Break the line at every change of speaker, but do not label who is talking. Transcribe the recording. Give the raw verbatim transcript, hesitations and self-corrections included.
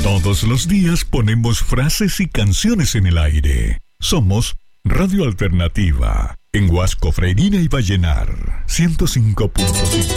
Todos los días ponemos frases y canciones en el aire. Somos Radio Alternativa, en Huasco, Freirina y Vallenar, ciento cinco punto cinco.